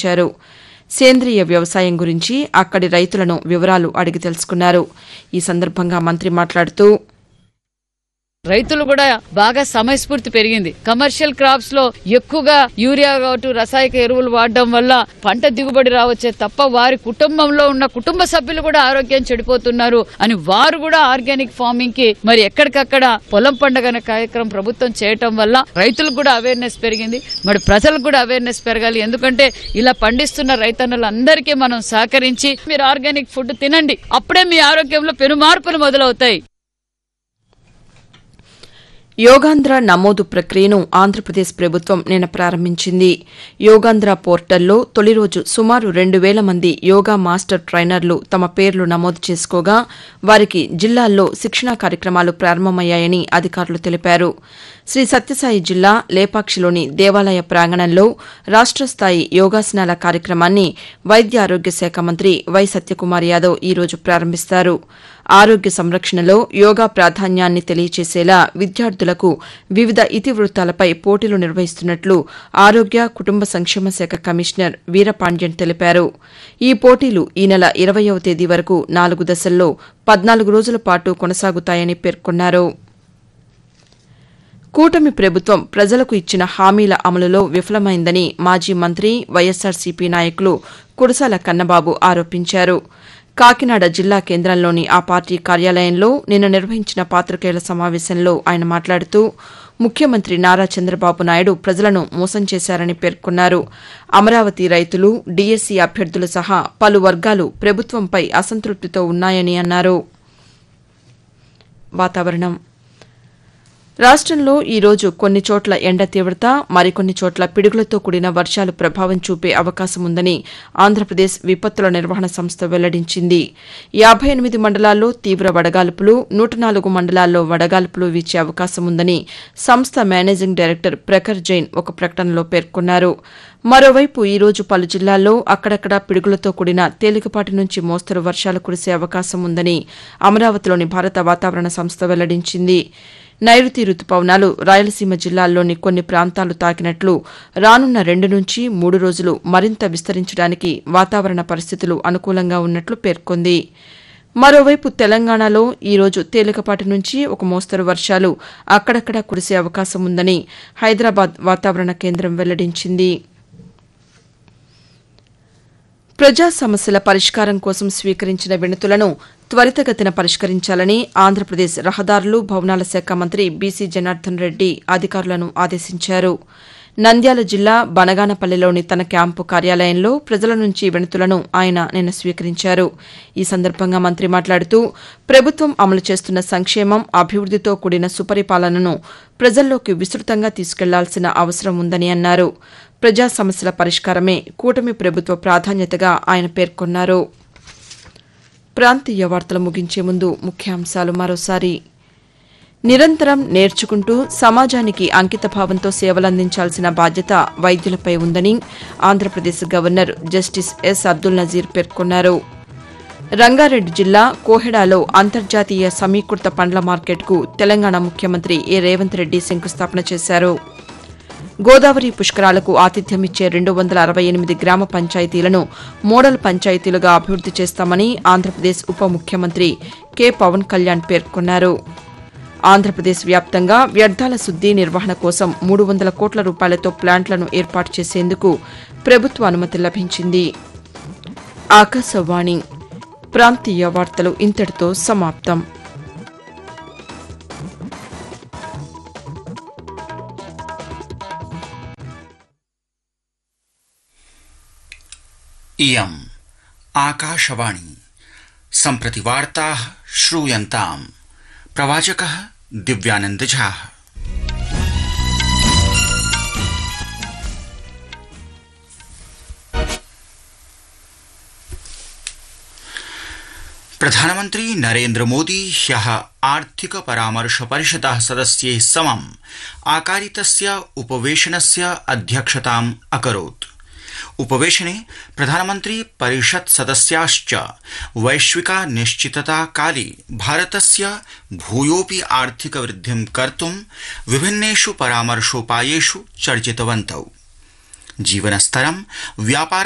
నిర్వహించారు. సేంద్రియ వ్యవసాయం గురించి అక్కడి రైతులను వివరాలు అడిగి తెలుసుకున్నారు. ఈ సందర్భంగా మంత్రి మాట్లాడుతూ రైతులు కూడా బాగా సమయస్ఫూర్తి పెరిగింది. కమర్షియల్ క్రాప్స్ లో ఎక్కువగా యూరియా కావచ్చు రసాయక ఎరువులు వాడడం వల్ల పంట దిగుబడి రావచ్చే తప్ప వారి కుటుంబంలో ఉన్న కుటుంబ సభ్యులు కూడా ఆరోగ్యం చెడిపోతున్నారు అని వారు కూడా ఆర్గానిక్ ఫార్మింగ్ కి మరి ఎక్కడికక్కడ పొలం పండుగ అనే కార్యక్రమం ప్రభుత్వం చేయటం వల్ల రైతులకు కూడా అవేర్నెస్ పెరిగింది. మరి ప్రజలకు కూడా అవేర్నెస్ పెరగాలి. ఎందుకంటే ఇలా పండిస్తున్న రైతన్నులందరికీ మనం సహకరించి మీరు ఆర్గానిక్ ఫుడ్ తినండి, అప్పుడే మీ ఆరోగ్యంలో పెను మార్పులు మొదలవుతాయి. యోగాంధ్ర నమోదు ప్రక్రియను ఆంధ్రప్రదేశ్ ప్రభుత్వం నిన్న ప్రారంభించింది. యోగాంధ్ర పోర్టల్లో తొలి రోజు సుమారు 2,000 మంది యోగా మాస్టర్ ట్రైనర్లు తమ పేర్లు నమోదు చేసుకోగా వారికి జిల్లాల్లో శిక్షణా కార్యక్రమాలు ప్రారంభమయ్యాయని అధికారులు తెలిపారు. శ్రీ సత్యసాయి జిల్లా లేపాక్షిలోని దేవాలయ ప్రాంగణంలో రాష్ట్ర స్థాయి యోగాసనాల కార్యక్రమాన్ని వైద్య ఆరోగ్య శాఖ మంత్రి వై సత్యకుమార్ యాదవ్ ఈ రోజు ప్రారంభిస్తారు. ఆరోగ్య సంరక్షణలో యోగా ప్రాధాన్యాన్ని తెలియచేసేలా విద్యార్థులకు వివిధ ఇతివృత్తాలపై పోటీలు నిర్వహిస్తున్నట్లు ఆరోగ్య కుటుంబ సంక్షేమ శాఖ కమిషనర్ వీరపాండ్యన్ తెలిపారు. ఈ పోటీలు ఈ నెల 20వ తేదీ వరకు 4 దశల్లో 14 రోజుల పాటు కొనసాగుతాయని పేర్కొన్నారు. కూటమి ప్రభుత్వం ప్రజలకు ఇచ్చిన హామీల అమలులో విఫలమైందని మాజీ మంత్రి వైఎస్సార్సీపీ నాయకులు కురసాల కన్నబాబు ఆరోపించారు. కాకినాడ జిల్లా కేంద్రంలోని ఆ పార్టీ కార్యాలయంలో నిన్న నిర్వహించిన పాతికేయుల సమావేశంలో ఆయన మాట్లాడుతూ ముఖ్యమంత్రి నారా చంద్రబాబు నాయుడు ప్రజలను మోసం చేశారని పేర్కొన్నారు. అమరావతి రైతులు, డీఎస్సీ అభ్యర్థులు సహా పలు వర్గాలు ప్రభుత్వంపై అసంతృప్తితో ఉన్నాయని అన్నారు. వాతావరణం రాష్ట్రంలో ఈ రోజు కొన్ని చోట్ల ఎండ తీవ్రత, మరికొన్ని చోట్ల పిడుగులతో కూడిన వర్షాలు ప్రభావం చూపే అవకాశం ఉందని ఆంధ్రప్రదేశ్ విపత్తుల నిర్వహణ సంస్థ వెల్లడించింది. 58 మండలాల్లో తీవ్ర వడగాల్పులు, 104 మండలాల్లో వడగాల్పులు వీచే అవకాశం ఉందని సంస్థ మేనేజింగ్ డైరెక్టర్ ప్రఖర్ జైన్ ఒక ప్రకటనలో పేర్కొన్నారు. మరోవైపు ఈ రోజు పలు జిల్లాల్లో అక్కడక్కడా పిడుగులతో కూడిన తేలికపాటి నుంచి మోస్తరు వర్షాలు కురిసే అవకాశం ఉందని అమరావతిలోని భారత వాతావరణ సంస్థ వెల్లడించింది. నైరుతి రుతుపవనాలు రాయలసీమ జిల్లాల్లోని కొన్ని ప్రాంతాలు తాకినట్లు రానున్న 2 నుంచి 3 రోజులు మరింత విస్తరించడానికి వాతావరణ పరిస్థితులు అనుకూలంగా ఉన్నట్లు పేర్కొంది. మరోవైపు తెలంగాణలో ఈ రోజు తేలికపాటి నుంచి ఒక మోస్తరు వర్షాలు అక్కడక్కడా కురిసే అవకాశం ఉందని హైదరాబాద్ వాతావరణ కేంద్రం వెల్లడించింది. ప్రజా సమస్యల పరిష్కారం కోసం స్వీకరించిన వినతులను త్వరితగతిన పరిష్కరించాలని ఆంధ్రప్రదేశ్ రహదారులు, భవనాల శాఖ మంత్రి బీసీ జనార్దన్ రెడ్డి అధికారులను ఆదేశించారు. నంద్యాల జిల్లా బనగానపల్లిలోని తన క్యాంపు కార్యాలయంలో ప్రజల నుంచి వినతులను ఆయన నిన్న స్వీకరించారు. ఈ సందర్భంగా మంత్రి మాట్లాడుతూ ప్రభుత్వం అమలు చేస్తున్న సంక్షేమం, అభివృద్దితో కూడిన సుపరిపాలనను ప్రజల్లోకి విస్తృతంగా తీసుకెళ్లాల్సిన అవసరం ఉందని అన్నారు. ప్రజా సమస్యల పరిష్కారమే కూటమి ప్రభుత్వ ప్రాధాన్యతగా ఆయన పేర్కొన్నారు. ప్రాంతీయ వార్తలు ముగించే ముందు ముఖ్యాంశాలు మరోసారి. నిరంతరం నేర్చుకుంటూ సమాజానికి అంకితభావంతో సేవలందించాల్సిన బాధ్యత వైద్యులపై ఉందని Andhra Pradesh governor justice yes Abdul Nazir పేర్కొన్నారు. రంగారెడ్డి జిల్లా కోహెడాలో అంతర్జాతీయ సమీకృత పండ్ల మార్కెట్కు తెలంగాణ ముఖ్యమంత్రి ఏ రేవంత్ రెడ్డి శంకుస్థాపన చేశారు. గోదావరి పుష్కరాలకు ఆతిథ్యమిచ్చే 268 గ్రామ పంచాయతీలను మోడల్ పంచాయతీలుగా అభివృద్ది చేస్తామని ఆంధ్రప్రదేశ్ ఉప ముఖ్యమంత్రి కె పవన్ కళ్యాణ్ పేర్కొన్నారు. ఆంధ్రప్రదేశ్ వ్యాప్తంగా వ్యర్థాల శుద్ది నిర్వహణ కోసం 300 కోట్ల రూపాయలతో ప్లాంట్లను ఏర్పాటు చేసేందుకు ప్రభుత్వ అనుమతి లభించింది. ఆకాశవాణి ప్రాంతీయ వార్తలు ఇంతటితో సమాప్తం. इयम् आकाशवाणी सम्प्रति वार्ताः श्रूयन्ताम् प्रवाचकः दिव्यानंद झा। प्रधानमन्त्री नरेन्द्र मोदी ह्यः आर्थिक परामर्श परिषदः सदस्यैः समम् आकारितस्य उपवेशनस्य अध्यक्षताम् अकरोत्। उपवेशने प्रधानमन्त्री परिषत् सदस्याश्च वैश्विका निश्चितता काले भारतस्य भूयोऽपि आर्थिक वृद्धिं कर्तुं विभिन्नेषु परामर्शोपायेषु चर्चितवन्तौ। जीवनस्तरं, व्यापार